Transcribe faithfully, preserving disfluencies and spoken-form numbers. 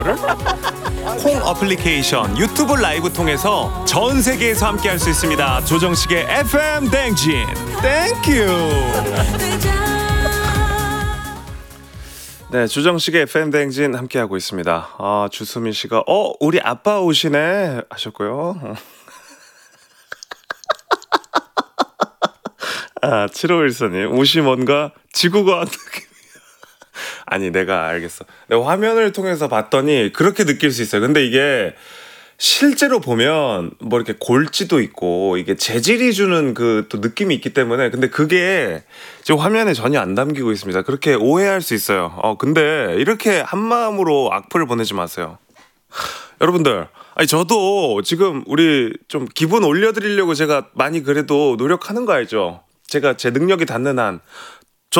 콩 어플리케이션 유튜브 라이브 통해서 전 세계에서 함께 할 수 있습니다. 조정식의 에프엠 댕진 땡큐. 네, 조정식의 에프엠 댕진 함께하고 있습니다. 아, 주수민 씨가 어 우리 아빠 오시네 하셨고요. 아, 칠오일사님 옷이 뭔가 지구과학 느낌. 아니 내가 알겠어. 내가 화면을 통해서 봤더니 그렇게 느낄 수 있어요. 근데 이게 실제로 보면 뭐 이렇게 골지도 있고 이게 재질이 주는 그 또 느낌이 있기 때문에 근데 그게 지금 화면에 전혀 안 담기고 있습니다. 그렇게 오해할 수 있어요. 어 근데 이렇게 한 마음으로 악플을 보내지 마세요. 여러분들, 아니 저도 지금 우리 좀 기분 올려드리려고 제가 많이 그래도 노력하는 거 알죠? 제가 제 능력이 닿는 한